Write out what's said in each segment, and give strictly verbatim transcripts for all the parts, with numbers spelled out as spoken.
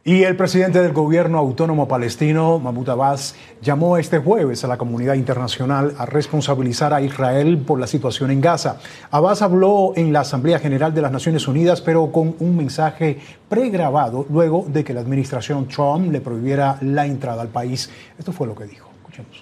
Y el presidente del gobierno autónomo palestino, Mahmoud Abbas, llamó este jueves a la comunidad internacional a responsabilizar a Israel por la situación en Gaza. Abbas habló en la Asamblea General de las Naciones Unidas, pero con un mensaje pregrabado luego de que la administración Trump le prohibiera la entrada al país. Esto fue lo que dijo. Escuchemos.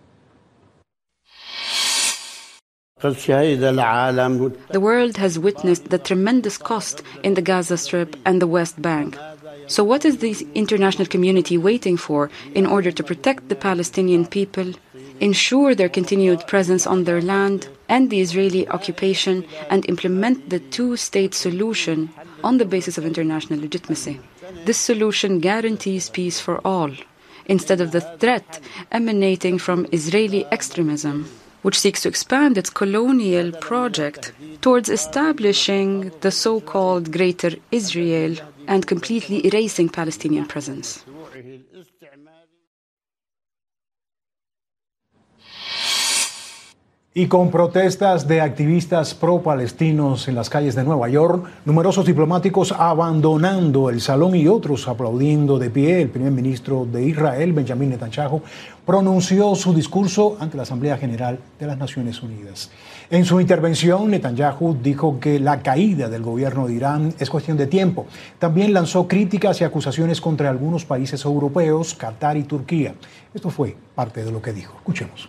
The world has witnessed the tremendous cost in the Gaza Strip and the West Bank. So what is the international community waiting for in order to protect the Palestinian people, ensure their continued presence on their land, end the Israeli occupation, and implement the two-state solution on the basis of international legitimacy? This solution guarantees peace for all, instead of the threat emanating from Israeli extremism, which seeks to expand its colonial project towards establishing the so-called Greater Israel and completely erasing Palestinian presence. Y con protestas de activistas pro-palestinos en las calles de Nueva York, numerosos diplomáticos abandonando el salón y otros aplaudiendo de pie, el primer ministro de Israel, Benjamin Netanyahu, pronunció su discurso ante la Asamblea General de las Naciones Unidas. En su intervención, Netanyahu dijo que la caída del gobierno de Irán es cuestión de tiempo. También lanzó críticas y acusaciones contra algunos países europeos, Qatar y Turquía. Esto fue parte de lo que dijo. Escuchemos.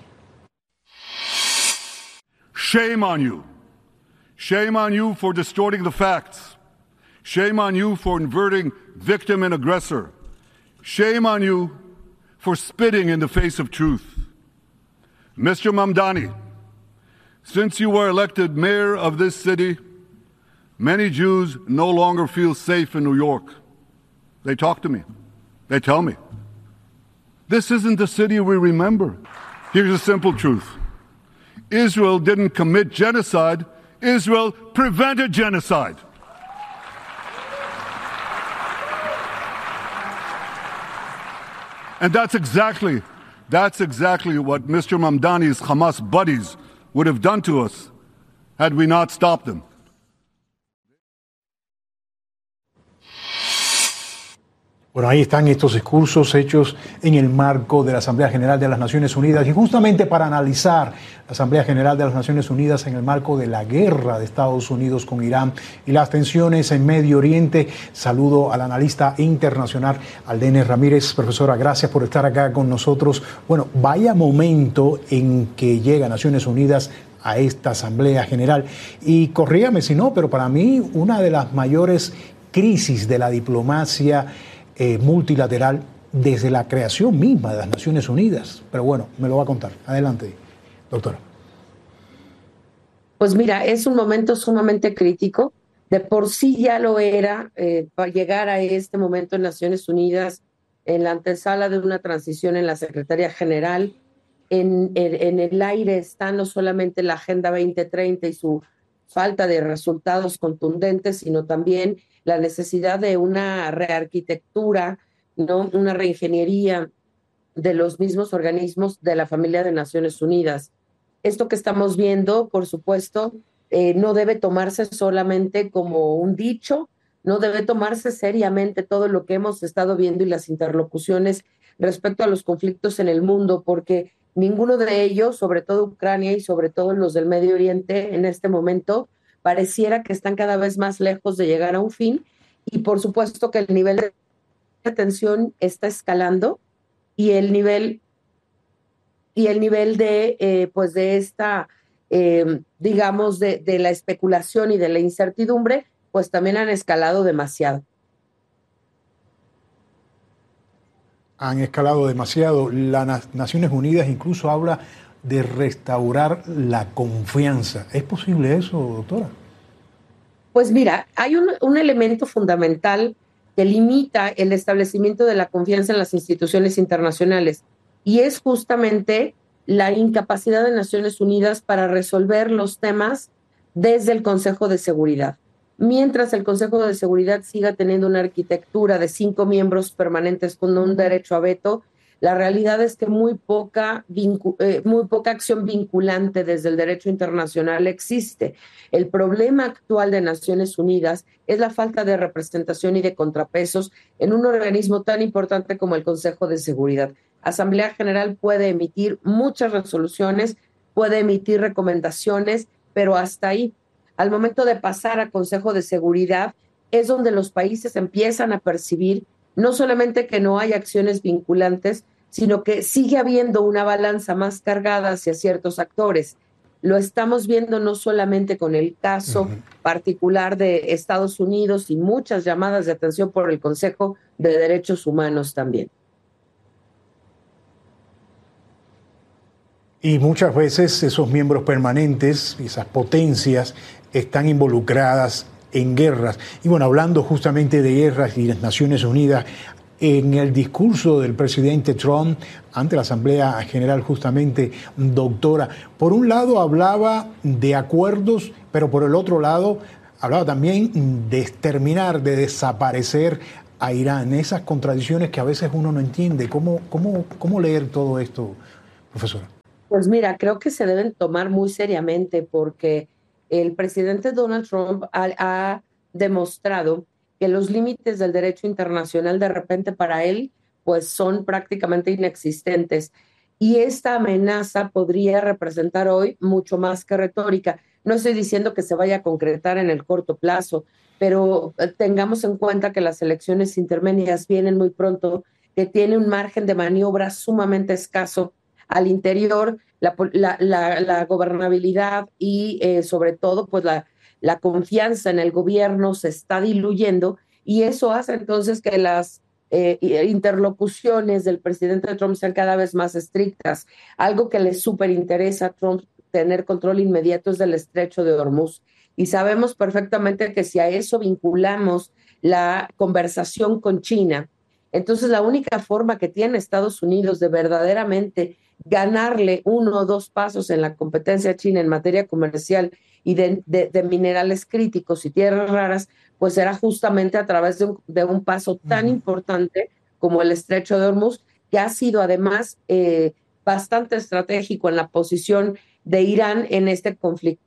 Shame on you. Shame on you for distorting the facts. Shame on you for inverting victim and aggressor. Shame on you for spitting in the face of truth. Mister Mamdani, since you were elected mayor of this city, many Jews no longer feel safe in New York. They talk to me. They tell me. This isn't the city we remember. Here's a simple truth. Israel didn't commit genocide. Israel prevented genocide. And that's exactly, that's exactly what Mister Mamdani's Hamas buddies would have done to us had we not stopped them. Bueno, ahí están estos discursos hechos en el marco de la Asamblea General de las Naciones Unidas y justamente para analizar la Asamblea General de las Naciones Unidas en el marco de la guerra de Estados Unidos con Irán y las tensiones en Medio Oriente. Saludo al analista internacional Aldene Ramírez. Profesora, gracias por estar acá con nosotros. Bueno, vaya momento en que llega Naciones Unidas a esta Asamblea General. Y corrígame si no, pero para mí una de las mayores crisis de la diplomacia Eh, multilateral desde la creación misma de las Naciones Unidas. Pero bueno, me lo va a contar. Adelante, doctora. Pues mira, es un momento sumamente crítico. De por sí ya lo era eh, para llegar a este momento en Naciones Unidas, en la antesala de una transición en la Secretaría General. En, en, en el aire está no solamente la Agenda veinte treinta y su falta de resultados contundentes, sino también la necesidad de una rearquitectura, ¿no? Una reingeniería de los mismos organismos de la familia de Naciones Unidas. Esto que estamos viendo, por supuesto, eh, no debe tomarse solamente como un dicho, no debe tomarse seriamente todo lo que hemos estado viendo y las interlocuciones respecto a los conflictos en el mundo, porque ninguno de ellos, sobre todo Ucrania y sobre todo los del Medio Oriente en este momento, pareciera que están cada vez más lejos de llegar a un fin, y por supuesto que el nivel de tensión está escalando y el nivel y el nivel de eh, pues de esta eh, digamos de, de la especulación y de la incertidumbre pues también han escalado demasiado. Han escalado demasiado. Las Naciones Unidas incluso habla de restaurar la confianza. ¿Es posible eso, doctora? Pues mira, hay un, un elemento fundamental que limita el establecimiento de la confianza en las instituciones internacionales, y es justamente la incapacidad de Naciones Unidas para resolver los temas desde el Consejo de Seguridad. Mientras el Consejo de Seguridad siga teniendo una arquitectura de cinco miembros permanentes con un derecho a veto, La realidad es que muy poca, vincu- eh, muy poca acción vinculante desde el derecho internacional existe. El problema actual de Naciones Unidas es la falta de representación y de contrapesos en un organismo tan importante como el Consejo de Seguridad. Asamblea General puede emitir muchas resoluciones, puede emitir recomendaciones, pero hasta ahí. Al momento de pasar a Consejo de Seguridad es donde los países empiezan a percibir no solamente que no hay acciones vinculantes, sino que sigue habiendo una balanza más cargada hacia ciertos actores. Lo estamos viendo no solamente con el caso uh-huh. particular de Estados Unidos y muchas llamadas de atención por el Consejo de Derechos Humanos también. Y muchas veces esos miembros permanentes, esas potencias, están involucradas en guerras. Y bueno, hablando justamente de guerras y las Naciones Unidas, en el discurso del presidente Trump ante la Asamblea General, justamente, doctora, por un lado hablaba de acuerdos, pero por el otro lado hablaba también de exterminar, de desaparecer a Irán. Esas contradicciones que a veces uno no entiende. ¿Cómo, cómo, cómo leer todo esto, profesora? Pues mira, creo que se deben tomar muy seriamente porque el presidente Donald Trump ha, ha demostrado que los límites del derecho internacional de repente para él pues son prácticamente inexistentes. Y esta amenaza podría representar hoy mucho más que retórica. No estoy diciendo que se vaya a concretar en el corto plazo, pero tengamos en cuenta que las elecciones intermedias vienen muy pronto, que tiene un margen de maniobra sumamente escaso al interior, la, la, la, la gobernabilidad y eh, sobre todo pues la, la confianza en el gobierno se está diluyendo y eso hace entonces que las eh, interlocuciones del presidente Trump sean cada vez más estrictas. Algo que le súper interesa a Trump tener control inmediato es del estrecho de Hormuz. Y sabemos perfectamente que si a eso vinculamos la conversación con China, entonces la única forma que tiene Estados Unidos de verdaderamente ganarle uno o dos pasos en la competencia china en materia comercial y de, de, de minerales críticos y tierras raras, pues será justamente a través de un, de un paso tan uh-huh. importante como el estrecho de Hormuz, que ha sido además eh, bastante estratégico en la posición de Irán en este conflicto.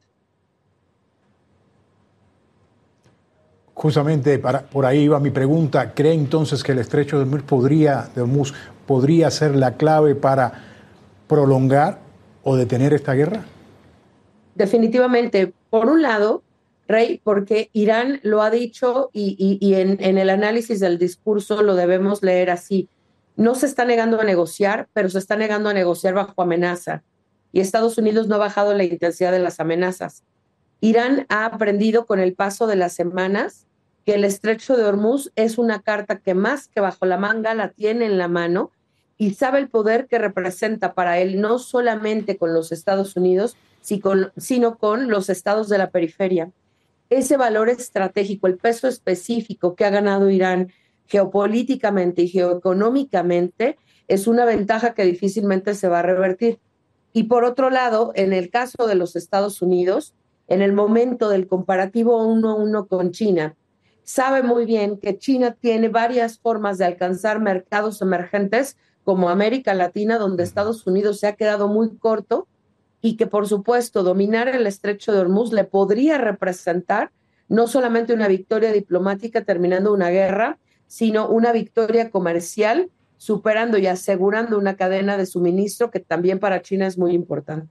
Justamente para, por ahí iba mi pregunta. ¿Cree entonces que el estrecho de Hormuz podría, de Hormuz podría ser la clave para prolongar o detener esta guerra? Definitivamente. Por un lado, Rey, porque Irán lo ha dicho y, y, y en, en el análisis del discurso lo debemos leer así. No se está negando a negociar, pero se está negando a negociar bajo amenaza. Y Estados Unidos no ha bajado la intensidad de las amenazas. Irán ha aprendido con el paso de las semanas que el estrecho de Hormuz es una carta que más que bajo la manga la tiene en la mano y sabe el poder que representa para él, no solamente con los Estados Unidos, sino con los estados de la periferia. Ese valor estratégico, el peso específico que ha ganado Irán geopolíticamente y geoeconómicamente, es una ventaja que difícilmente se va a revertir. Y por otro lado, en el caso de los Estados Unidos, en el momento del comparativo uno a uno con China, sabe muy bien que China tiene varias formas de alcanzar mercados emergentes como América Latina, donde Estados Unidos se ha quedado muy corto y que, por supuesto, dominar el estrecho de Hormuz le podría representar no solamente una victoria diplomática terminando una guerra, sino una victoria comercial, superando y asegurando una cadena de suministro que también para China es muy importante.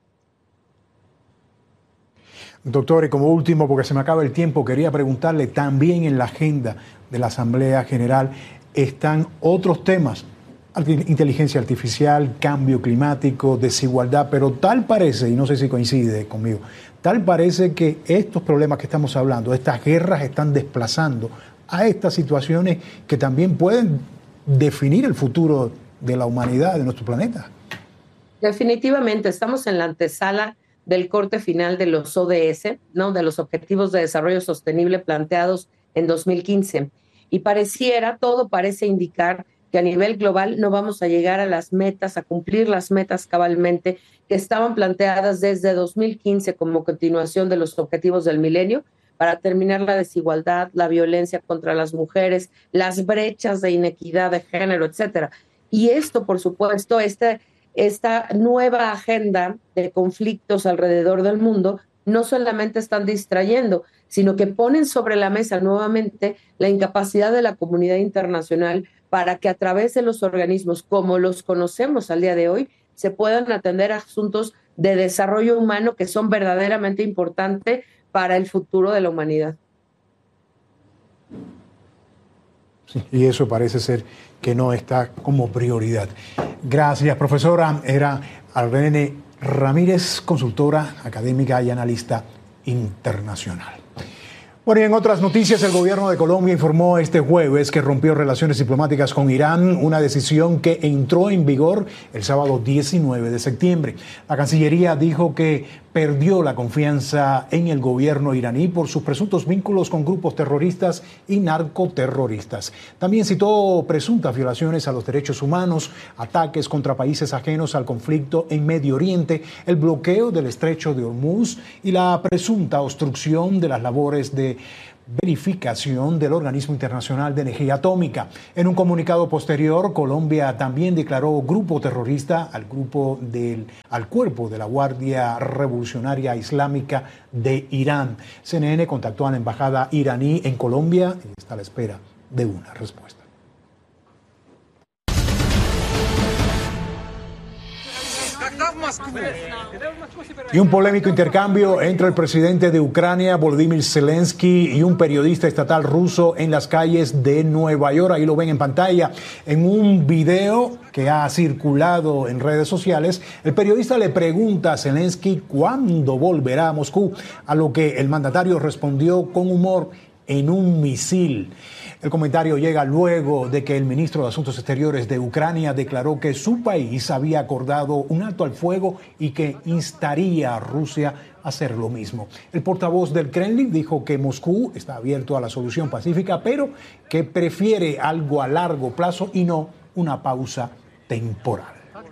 Doctor, y como último, porque se me acaba el tiempo, quería preguntarle, también en la agenda de la Asamblea General están otros temas, inteligencia artificial, cambio climático, desigualdad, pero tal parece, y no sé si coincide conmigo, tal parece que estos problemas que estamos hablando, estas guerras están desplazando a estas situaciones que también pueden definir el futuro de la humanidad, de nuestro planeta. Definitivamente, estamos en la antesala del corte final de los O D S, ¿no? De los Objetivos de Desarrollo Sostenible planteados en dos mil quince. Y pareciera, todo parece indicar que a nivel global no vamos a llegar a las metas, a cumplir las metas cabalmente que estaban planteadas desde dos mil quince como continuación de los Objetivos del Milenio para terminar la desigualdad, la violencia contra las mujeres, las brechas de inequidad de género, etcétera. Y esto, por supuesto, esta, esta nueva agenda de conflictos alrededor del mundo no solamente están distrayendo, sino que ponen sobre la mesa nuevamente la incapacidad de la comunidad internacional para que a través de los organismos como los conocemos al día de hoy se puedan atender asuntos de desarrollo humano que son verdaderamente importantes para el futuro de la humanidad. Sí, y eso parece ser que no está como prioridad. Gracias, profesora. Era Arlene Ramírez, consultora académica y analista internacional. Bueno, y en otras noticias, el gobierno de Colombia informó este jueves que rompió relaciones diplomáticas con Irán, una decisión que entró en vigor el sábado diecinueve de septiembre. La Cancillería dijo que perdió la confianza en el gobierno iraní por sus presuntos vínculos con grupos terroristas y narcoterroristas. También citó presuntas violaciones a los derechos humanos, ataques contra países ajenos al conflicto en Medio Oriente, el bloqueo del estrecho de Hormuz y la presunta obstrucción de las labores de verificación del Organismo Internacional de Energía Atómica. En un comunicado posterior, Colombia también declaró grupo terrorista al grupo del al cuerpo de la Guardia Revolucionaria Islámica de Irán. C N N contactó a la embajada iraní en Colombia y está a la espera de una respuesta. Y un polémico intercambio entre el presidente de Ucrania, Volodymyr Zelensky, y un periodista estatal ruso en las calles de Nueva York. Ahí lo ven en pantalla. En un video que ha circulado en redes sociales, el periodista le pregunta a Zelensky cuándo volverá a Moscú, a lo que el mandatario respondió con humor: en un misil. El comentario llega luego de que el ministro de Asuntos Exteriores de Ucrania declaró que su país había acordado un alto al fuego y que instaría a Rusia a hacer lo mismo. El portavoz del Kremlin dijo que Moscú está abierto a la solución pacífica, pero que prefiere algo a largo plazo y no una pausa temporal.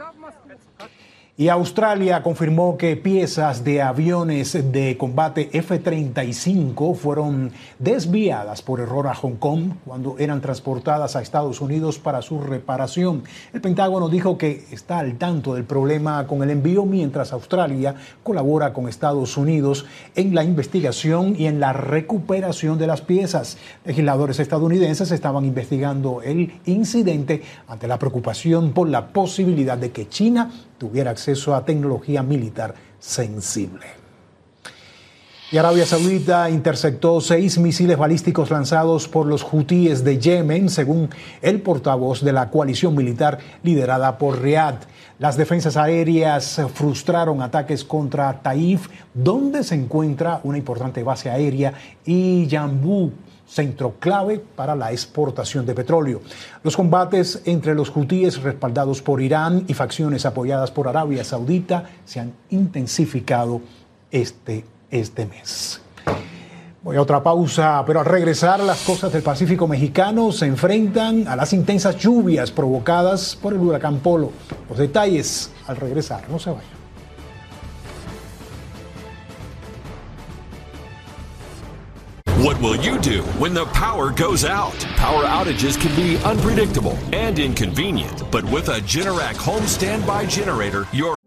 Y Australia confirmó que piezas de aviones de combate F treinta y cinco fueron desviadas por error a Hong Kong cuando eran transportadas a Estados Unidos para su reparación. El Pentágono dijo que está al tanto del problema con el envío, mientras Australia colabora con Estados Unidos en la investigación y en la recuperación de las piezas. Legisladores estadounidenses estaban investigando el incidente ante la preocupación por la posibilidad de que China tuviera acceso a tecnología militar sensible. Y Arabia Saudita interceptó seis misiles balísticos lanzados por los hutíes de Yemen, según el portavoz de la coalición militar liderada por Riad. Las defensas aéreas frustraron ataques contra Taif, donde se encuentra una importante base aérea, y Yanbu, centro clave para la exportación de petróleo. Los combates entre los hutíes respaldados por Irán y facciones apoyadas por Arabia Saudita se han intensificado este, este mes. Voy a otra pausa, pero al regresar, las costas del Pacífico mexicano se enfrentan a las intensas lluvias provocadas por el huracán Polo. Los detalles al regresar, no se vayan. What will you do when the power goes out? Power outages can be unpredictable and inconvenient, but with a Generac home standby generator, your